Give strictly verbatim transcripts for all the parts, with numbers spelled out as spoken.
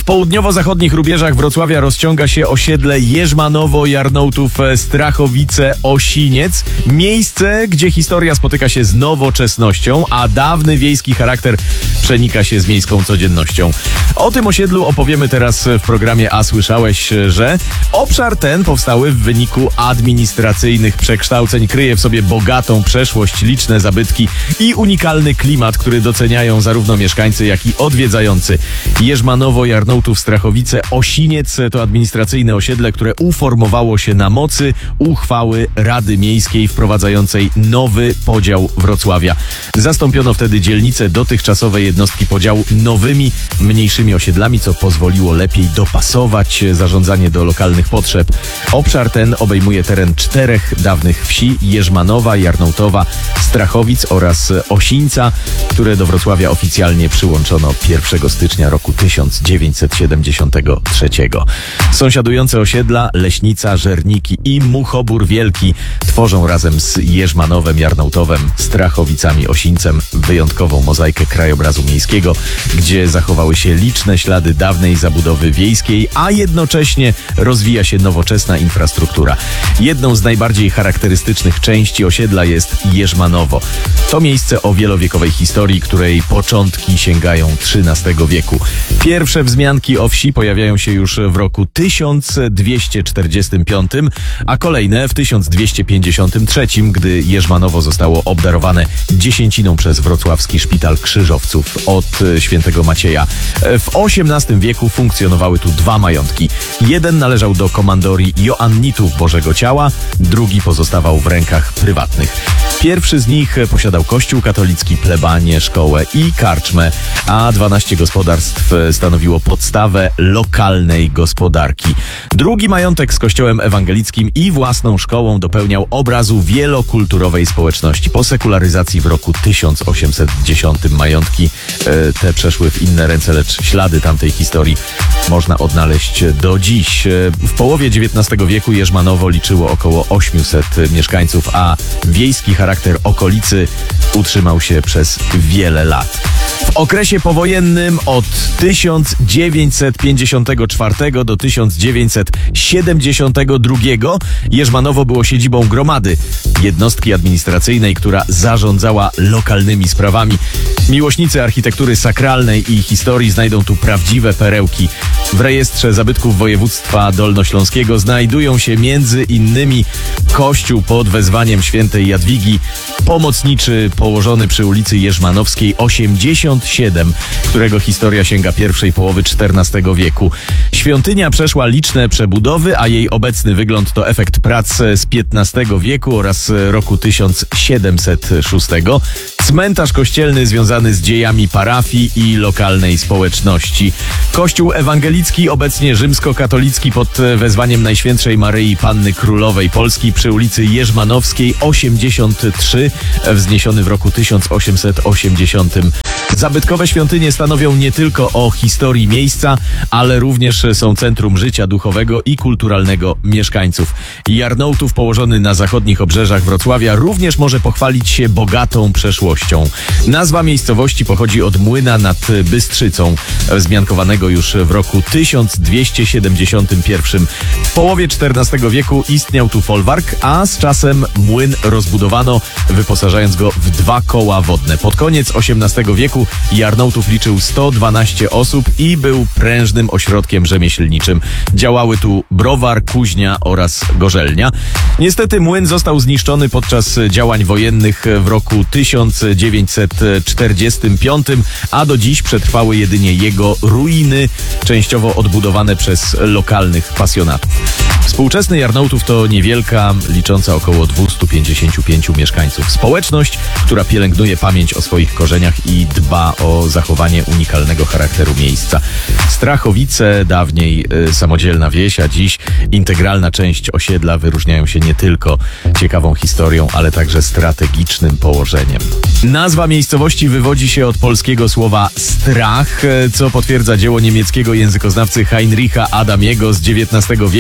W południowo-zachodnich rubieżach Wrocławia rozciąga się osiedle Jerzmanowo, Jarnołtów, Strachowice, Osiniec. Miejsce, gdzie historia spotyka się z nowoczesnością, a dawny wiejski charakter przenika się z miejską codziennością. O tym osiedlu opowiemy teraz w programie A słyszałeś, że obszar ten powstały w wyniku administracyjnych przekształceń, kryje w sobie bogatą przeszłość, liczne zabytki i unikalny klimat, który doceniają zarówno mieszkańcy, jak i odwiedzający. Jerzmanowo, Jarnołtów, Strachowice, Osiniec to administracyjne osiedle, które uformowało się na mocy uchwały Rady Miejskiej wprowadzającej nowy podział Wrocławia. Zastąpiono wtedy dzielnice dotychczasowej jednostki podziału nowymi, mniejszymi osiedlami, co pozwoliło lepiej dopasować zarządzanie do lokalnych potrzeb. Obszar ten obejmuje teren czterech dawnych wsi: Jerzmanowa, Jarnołtowa, Strachowic oraz Osińca, które do Wrocławia oficjalnie przyłączono pierwszego stycznia roku tysiąc dziewięćset siedemdziesiątego trzeciego. Sąsiadujące osiedla Leśnica, Żerniki i Muchobór Wielki tworzą razem z Jerzmanowem, Jarnołtowem, Strachowicami, Osińcem wyjątkową mozaikę krajobrazu miejskiego, gdzie zachowały się liczne ślady dawnej zabudowy wiejskiej, a jednocześnie rozwija się nowoczesna infrastruktura. Jedną z najbardziej charakterystycznych części osiedla jest Jerzmanowo. To miejsce o wielowiekowej historii, której początki sięgają trzynastego wieku. Pierwsze wzmianki o wsi pojawiają się już w roku tysiąc dwieście czterdziestym piątym, a kolejne w tysiąc dwieście pięćdziesiątym trzecim, gdy Jerzmanowo zostało obdarowane dziesięciną przez wrocławski szpital krzyżowców od świętego Macieja. W osiemnastym wieku funkcjonowały tu dwa majątki. Jeden należał do komandorii Joannitów Bożego Ciała, drugi pozostawał w rękach prywatnych. Pierwszy z nich posiadał kościół katolicki, plebanię, szkołę i karczmę, a dwanaście gospodarstw stanowiło podstawę lokalnej gospodarki. Drugi majątek z kościołem ewangelickim i własną szkołą dopełniał obrazu wielokulturowej społeczności. Po sekularyzacji w roku tysiąc osiemset dziesiątym majątki e, te przeszły w inne ręce, lecz ślady tamtej historii można odnaleźć do dziś. W połowie dziewiętnastego wieku Jerzmanowo liczyło około osiemset mieszkańców, a wiejski charakter okolicy utrzymał się przez wiele lat. W okresie powojennym od tysiąc dziewięćset pięćdziesiątego czwartego do tysiąc dziewięćset siedemdziesiątego drugiego Jerzmanowo było siedzibą gromady, jednostki administracyjnej, która zarządzała lokalnymi sprawami. Miłośnicy architektury sakralnej i historii znajdą tu prawdziwe perełki. W rejestrze zabytków województwa dolnośląskiego znajdują się między innymi kościół pod wezwaniem świętej Jadwigi, pomocniczy położony przy ulicy Jerzmanowskiej osiemdziesiąt siedem, którego historia sięga pierwszej połowy czternastego wieku. Świątynia przeszła liczne przebudowy, a jej obecny wygląd to efekt prac z piętnastego wieku oraz roku tysiąc siedemset szóstego. Cmentarz kościelny związany z dziejami parafii i lokalnej społeczności. Kościół ewangelicki, obecnie rzymskokatolicki, pod wezwaniem Najświętszej Maryi Panny Królowej Polski przy ulicy Jerzmanowskiej osiemdziesiąt trzy, wzniesiony w roku tysiąc osiemset osiemdziesiątym. Zabytkowe świątynie stanowią nie tylko o historii miejsca, ale również są centrum życia duchowego i kulturalnego mieszkańców. Jarnołtów, położony na zachodnich obrzeżach Wrocławia, również może pochwalić się bogatą przeszłością. Nazwa miejscowości pochodzi od młyna nad Bystrzycą, wzmiankowanego już w roku tysiąc dwieście siedemdziesiątym pierwszym. W połowie czternastego wieku istniał tu folwark, a z czasem młyn rozbudowano, wyposażając go w dwa koła wodne. Pod koniec osiemnastego wieku Jarnołtów liczył sto dwanaście osób i był prężnym ośrodkiem rzemieślniczym. Działały tu browar, kuźnia oraz gorzelnia. Niestety młyn został zniszczony podczas działań wojennych w roku tysiąc dziewięćset czterdziestym piątym, a do dziś przetrwały jedynie jego ruiny, częściowo odbudowane przez lokalnych pasjonatów. Współczesny Jarnołtów to niewielka, licząca około dwieście pięćdziesiąt pięć mieszkańców społeczność, która pielęgnuje pamięć o swoich korzeniach i dba o zachowanie unikalnego charakteru miejsca. Strachowice, dawniej y, samodzielna wieś, a dziś integralna część osiedla, wyróżniają się nie tylko ciekawą historią, ale także strategicznym położeniem. Nazwa miejscowości wywodzi się od polskiego słowa strach, co potwierdza dzieło niemieckiego językoznawcy Heinricha Adamiego z dziewiętnastego wieku,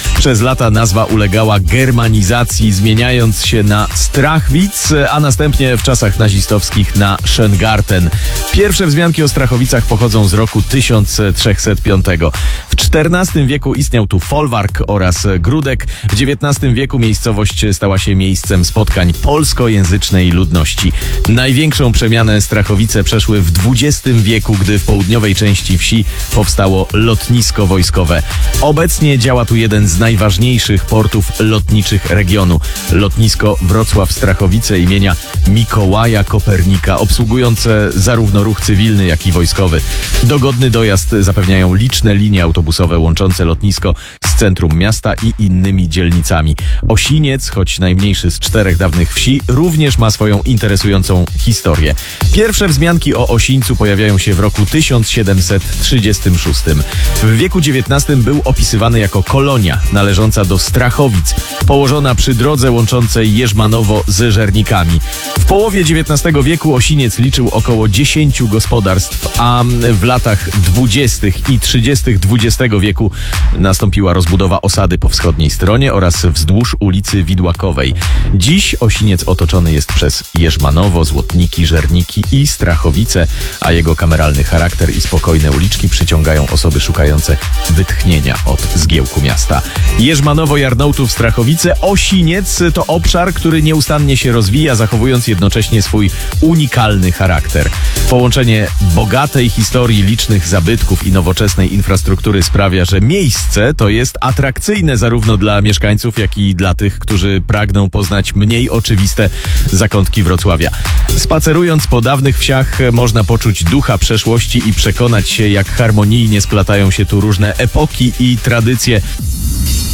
Przez lata nazwa ulegała germanizacji, zmieniając się na Strachwic, a następnie w czasach nazistowskich na Schöngarten. Pierwsze wzmianki o Strachowicach pochodzą z roku tysiąc trzysta piątego. W czternastym wieku istniał tu folwark oraz Grudek. W dziewiętnastym wieku miejscowość stała się miejscem spotkań polskojęzycznej ludności. Największą przemianę Strachowice przeszły w dwudziestym wieku, gdy w południowej części wsi powstało lotnisko wojskowe. Obecnie działa tu jeden z najważniejszych portów lotniczych regionu. Lotnisko Wrocław-Strachowice imienia Mikołaja Kopernika, obsługujące zarówno ruch cywilny, jak i wojskowy. Dogodny dojazd zapewniają liczne linie autobusowe łączące lotnisko z centrum miasta i innymi dzielnicami. Osiniec, choć najmniejszy z czterech dawnych wsi, również ma swoją interesującą historię. Pierwsze wzmianki o Osińcu pojawiają się w roku tysiąc siedemset trzydziestym szóstym. W wieku dziewiętnastym był opisywany jako kolonia należąca do Strachowic, położona przy drodze łączącej Jerzmanowo z Żernikami. W połowie dziewiętnastego wieku Osiniec liczył około dziesięciu gospodarstw, a w latach dwudziestych i trzydziestych dwudziestego wieku nastąpiła rozbudowa osady po wschodniej stronie oraz wzdłuż ulicy Widłakowej. Dziś Osiniec otoczony jest przez Jerzmanowo, Złotniki, Żerniki i Strachowice, a jego kameralny charakter i spokojne uliczki przyciągają osoby szukające wytchnienia od zgiełku miasta. Jerzmanowo-Jarnołtów, Strachowice, Osiniec to obszar, który nieustannie się rozwija, zachowując jednocześnie swój unikalny charakter. Połączenie bogatej historii, licznych zabytków i nowoczesnej infrastruktury sprawia, że miejsce to jest atrakcyjne zarówno dla mieszkańców, jak i dla tych, którzy pragną poznać mniej oczywiste zakątki Wrocławia. Spacerując po dawnych wsiach można poczuć ducha przeszłości i przekonać się, jak harmonijnie splatają się tu różne epoki i tradycje.